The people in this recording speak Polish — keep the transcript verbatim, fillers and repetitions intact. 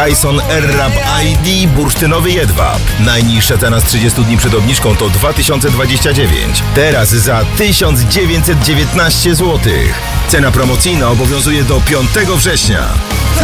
Dyson Airwrap I D bursztynowy jedwab. Najniższa cena z trzydziestu dni przed obniżką to dwa tysiące dwadzieścia dziewięć. Teraz za tysiąc dziewięćset dziewiętnaście złotych. Cena promocyjna obowiązuje do piątego września.